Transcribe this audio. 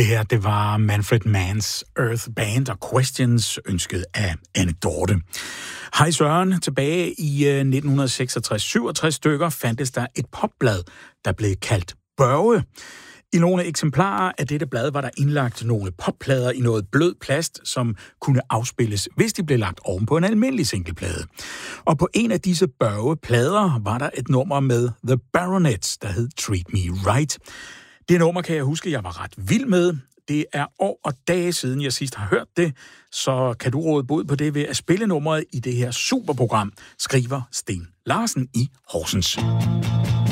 Det her, det var Manfred Manns Earth Band og Questions, ønsket af Anekdote. Hej Søren, tilbage i 1966-67 stykker fandtes der et popblad, der blev kaldt Børge. I nogle eksemplarer af dette blad var der indlagt nogle popplader i noget blød plast, som kunne afspilles, hvis de blev lagt oven på en almindelig singleplade. Og på en af disse Børge-plader var der et nummer med The Baronets, der hed Treat Me Right. Det nummer kan jeg huske, jeg var ret vild med. Det er år og dage siden, jeg sidst har hørt det, så kan du råde bod på det ved at spille nummeret i det her superprogram, skriver Sten Larsen i Horsens.